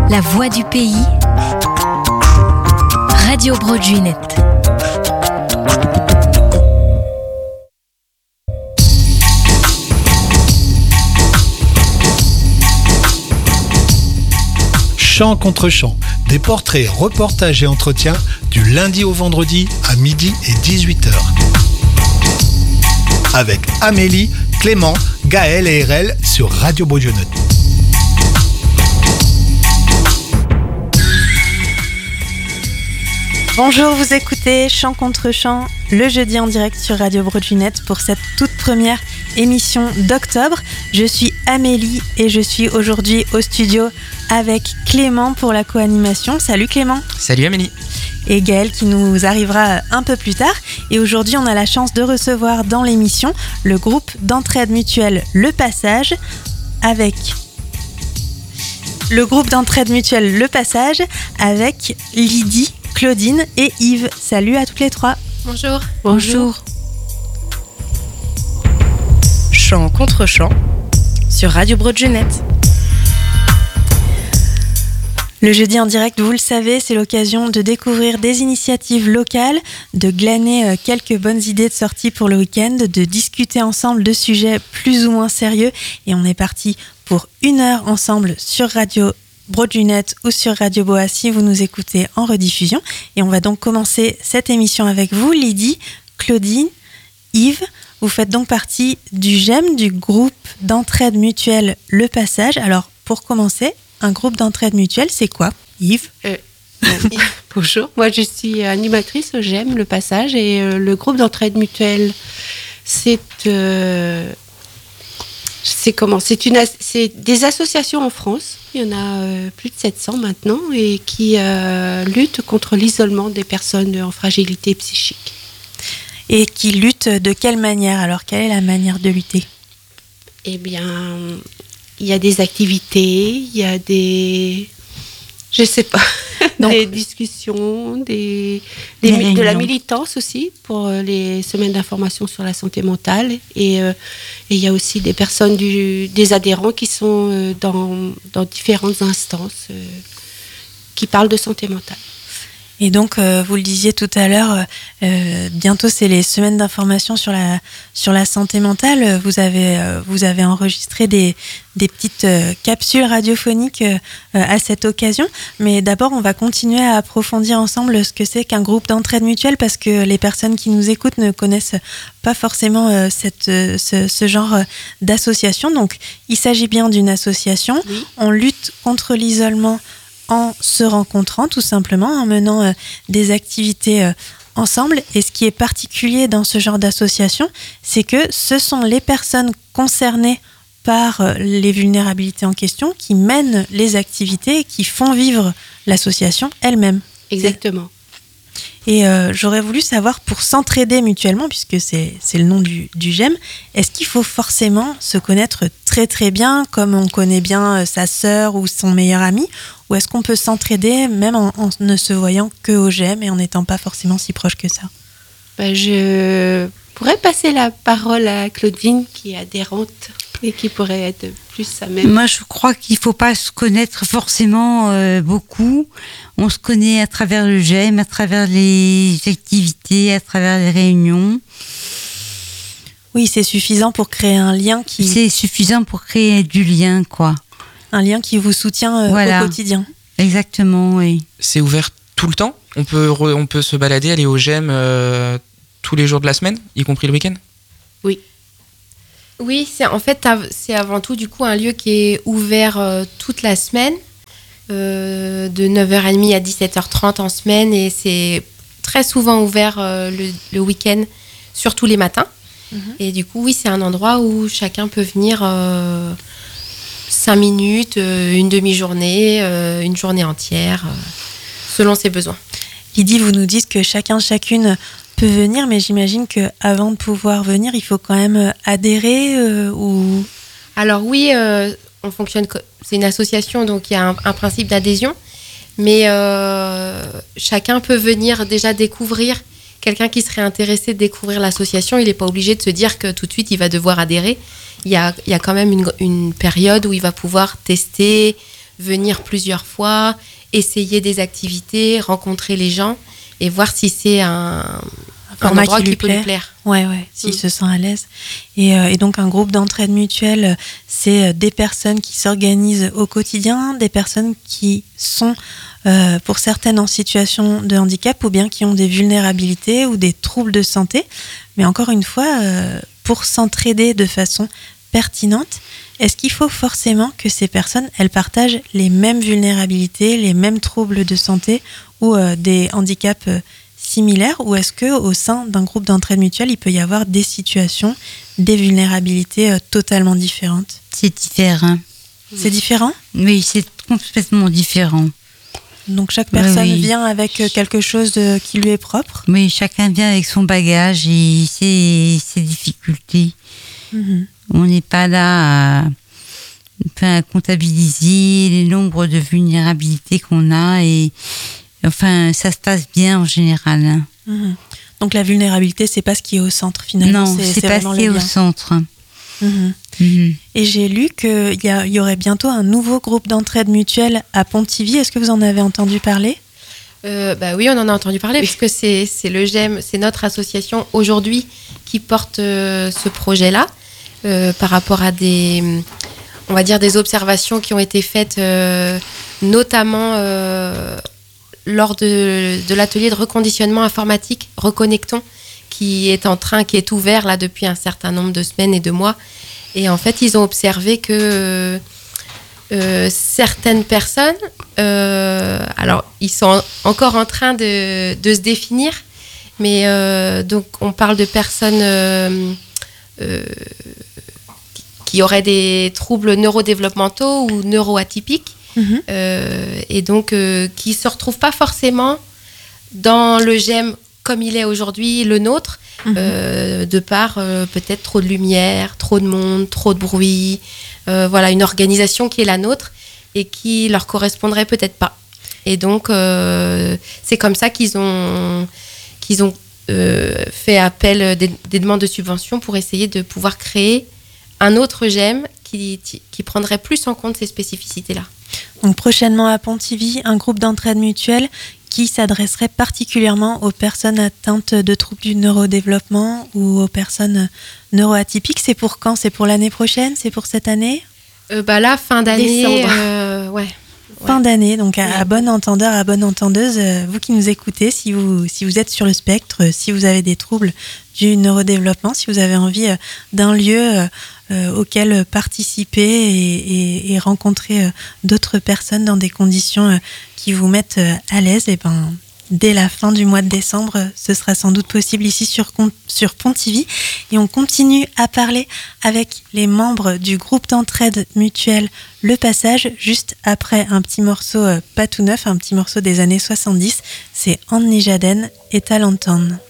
La voix du pays, Radio Broadjunet. Chant contre chant, des portraits, reportages et entretiens du lundi au vendredi à midi et 18h. Avec Amélie, Clément, Gaël et RL sur Radio Broadjunet. Bonjour, vous écoutez Chant contre chant, le jeudi en direct sur Radio Broadjunet pour cette toute première émission d'octobre. Je suis Amélie et je suis aujourd'hui au studio avec Clément pour la co-animation. Salut Clément. Salut Amélie. Et Gaël qui nous arrivera un peu plus tard. Et aujourd'hui, on a la chance de recevoir dans l'émission le groupe d'entraide mutuelle Le Passage avec... Lydie, Claudine et Yves. Salut à toutes les trois. Bonjour. Bonjour. Chant contre chant sur Radio Broadjunet. Le jeudi en direct, vous le savez, c'est l'occasion de découvrir des initiatives locales, de glaner quelques bonnes idées de sortie pour le week-end, de discuter ensemble de sujets plus ou moins sérieux. Et on est parti pour 1 heure ensemble sur Radio Broadjunet ou sur Radio Boa si vous nous écoutez en rediffusion. Et on va donc commencer cette émission avec vous, Lydie, Claudine, Yves. Vous faites donc partie du GEM, du groupe d'entraide mutuelle Le Passage. Alors, pour commencer, un groupe d'entraide mutuelle, c'est quoi, Yves? Bonjour, moi je suis animatrice au GEM, Le Passage, et le groupe d'entraide mutuelle, c'est des associations en France. Il y en a plus de 700 maintenant et qui luttent contre l'isolement des personnes en fragilité psychique. Et qui luttent de quelle manière? Alors, quelle est la manière de lutter? Eh bien, il y a des activités, il y a des... Je sais pas. Donc, des discussions, de la militance aussi pour les semaines d'information sur la santé mentale. Et il y a aussi des personnes, des adhérents qui sont dans différentes instances qui parlent de santé mentale. Et donc, vous le disiez tout à l'heure, bientôt c'est les semaines d'information sur la santé mentale. Vous avez enregistré des petites capsules radiophoniques à cette occasion. Mais d'abord, on va continuer à approfondir ensemble ce que c'est qu'un groupe d'entraide mutuelle, parce que les personnes qui nous écoutent ne connaissent pas forcément ce genre d'association. Donc, il s'agit bien d'une association. Oui. On lutte contre l'isolement en se rencontrant tout simplement, en menant des activités ensemble. Et ce qui est particulier dans ce genre d'association, c'est que ce sont les personnes concernées par les vulnérabilités en question qui mènent les activités et qui font vivre l'association elle-même. Exactement. Et j'aurais voulu savoir, pour s'entraider mutuellement, puisque c'est le nom du GEM, est-ce qu'il faut forcément se connaître très très bien, comme on connaît bien sa sœur ou son meilleur ami, ou est-ce qu'on peut s'entraider même en ne se voyant que au GEM et en n'étant pas forcément si proche que ça? Je pourrais passer la parole à Claudine, qui est adhérente et qui pourrait être plus à même. Moi, je crois qu'il ne faut pas se connaître forcément beaucoup. On se connaît à travers le GEM, à travers les activités, à travers les réunions. Oui, c'est suffisant pour créer un lien qui... C'est suffisant pour créer du lien, quoi. Un lien qui vous soutient au quotidien. Exactement, oui. C'est ouvert tout le temps? On peut se balader, aller au GEM tous les jours de la semaine, y compris le week-end? Oui. Oui, c'est avant tout du coup un lieu qui est ouvert toute la semaine, de 9h30 à 17h30 en semaine, et c'est très souvent ouvert le week-end, surtout les matins. Mm-hmm. Et du coup, oui, c'est un endroit où chacun peut venir 5 minutes, une demi-journée, une journée entière, selon ses besoins. Lydie, vous nous dites que chacune peut venir, mais j'imagine qu'avant de pouvoir venir, il faut quand même adhérer ou... Alors oui, on fonctionne, c'est une association, donc il y a un principe d'adhésion, mais chacun peut venir déjà découvrir. Quelqu'un qui serait intéressé de découvrir l'association, il n'est pas obligé de se dire que tout de suite il va devoir adhérer. Il y a quand même une période où il va pouvoir tester, venir plusieurs fois, essayer des activités, rencontrer les gens et voir si c'est un endroit qui peut lui plaire. Ouais, s'il se sent à l'aise. Et donc un groupe d'entraide mutuelle, c'est des personnes qui s'organisent au quotidien, des personnes qui sont pour certaines en situation de handicap ou bien qui ont des vulnérabilités ou des troubles de santé. Mais encore une fois, pour s'entraider de façon pertinente, est-ce qu'il faut forcément que ces personnes, elles partagent les mêmes vulnérabilités, les mêmes troubles de santé ou des handicaps similaires, ou est-ce qu'au sein d'un groupe d'entraide mutuelle, il peut y avoir des situations, des vulnérabilités totalement différentes ? C'est différent. C'est différent ? Oui, c'est complètement différent. Donc chaque personne vient avec quelque chose qui lui est propre ? Oui, chacun vient avec son bagage et ses difficultés. Mm-hmm. On n'est pas là à comptabiliser les nombres de vulnérabilités qu'on a et enfin, ça se passe bien en général. Hein. Mmh. Donc la vulnérabilité, c'est pas ce qui est au centre finalement. Non, c'est pas ce qui est au centre. Mmh. Mmh. Et j'ai lu qu'il y aurait bientôt un nouveau groupe d'entraide mutuelle à Pontivy. Est-ce que vous en avez entendu parler ? Oui, on en a entendu parler puisque c'est le GEM, c'est notre association aujourd'hui qui porte ce projet-là par rapport à des observations qui ont été faites notamment lors de l'atelier de reconditionnement informatique Reconnectons qui est ouvert là depuis un certain nombre de semaines et de mois. Et en fait, ils ont observé que certaines personnes, alors ils sont encore en train de se définir, mais donc on parle de personnes qui auraient des troubles neurodéveloppementaux ou neuroatypiques. Et donc qui ne se retrouvent pas forcément dans le GEM comme il est aujourd'hui, le nôtre, de par peut-être trop de lumière, trop de monde, trop de bruit, une organisation qui est la nôtre et qui leur correspondrait peut-être pas. Et donc c'est comme ça qu'ils ont fait appel des demandes de subventions pour essayer de pouvoir créer un autre GEM qui prendrait plus en compte ces spécificités-là. Donc prochainement à Pontivy, un groupe d'entraide mutuelle qui s'adresserait particulièrement aux personnes atteintes de troubles du neurodéveloppement ou aux personnes neuroatypiques. C'est pour quand ? C'est pour l'année prochaine ? C'est pour cette année ? Là, fin d'année. Fin d'année, donc à bon entendeur, à bonne entendeuse, vous qui nous écoutez, si vous êtes sur le spectre, si vous avez des troubles du neurodéveloppement, si vous avez envie d'un lieu auquel participer et rencontrer d'autres personnes dans des conditions qui vous mettent à l'aise, dès la fin du mois de décembre, ce sera sans doute possible ici sur Pontivy. Et on continue à parler avec les membres du groupe d'entraide mutuelle Le Passage, juste après un petit morceau pas tout neuf, un petit morceau des années 70. C'est Anne Nijaden et Talenton.